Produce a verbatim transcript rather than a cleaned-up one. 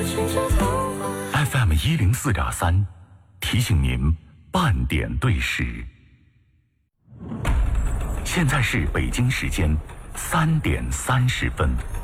F M 一零四点三，提醒您半点对时。现在是北京时间三点三十分。